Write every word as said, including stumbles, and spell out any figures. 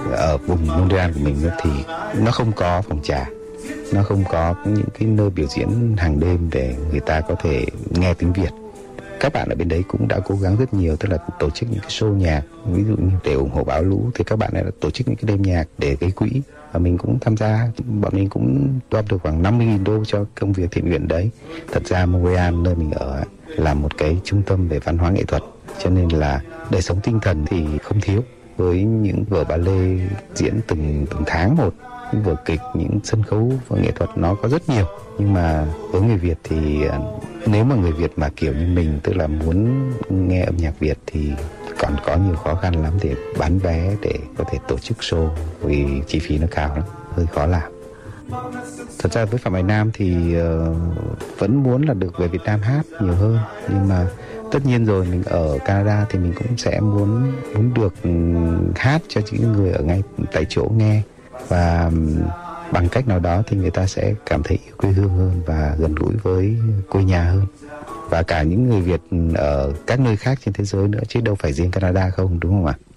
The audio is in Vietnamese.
ở vùng Montreal của mình thì nó không có phòng trà, nó không có những cái nơi biểu diễn hàng đêm để người ta có thể nghe tiếng Việt. Các bạn ở bên đấy cũng đã cố gắng rất nhiều, tức là tổ chức những cái show nhạc, ví dụ như để ủng hộ bão lũ thì các bạn đã tổ chức những cái đêm nhạc để gây quỹ, và mình cũng tham gia. Bọn mình cũng góp được khoảng năm mươi nghìn đô cho công việc thiện nguyện đấy. Thật ra Montreal nơi mình ở là một cái trung tâm về văn hóa nghệ thuật, cho nên là đời sống tinh thần thì không thiếu, với những vở ballet diễn từng từng tháng một, những vở kịch, những sân khấu và nghệ thuật nó có rất nhiều. Nhưng mà với người Việt thì nếu mà người Việt mà kiểu như mình, tức là muốn nghe âm nhạc Việt thì còn có nhiều khó khăn lắm để bán vé, để có thể tổ chức show, vì chi phí nó cao lắm, hơi khó làm. Thật ra với Phạm Hoài Nam thì uh, vẫn muốn là được về Việt Nam hát nhiều hơn, nhưng mà tất nhiên rồi, mình ở Canada thì mình cũng sẽ muốn muốn được hát cho những người ở ngay tại chỗ nghe, và bằng cách nào đó thì người ta sẽ cảm thấy yêu quê hương hơn và gần gũi với quê nhà hơn, và cả những người Việt ở các nơi khác trên thế giới nữa, chứ đâu phải riêng Canada không, đúng không ạ?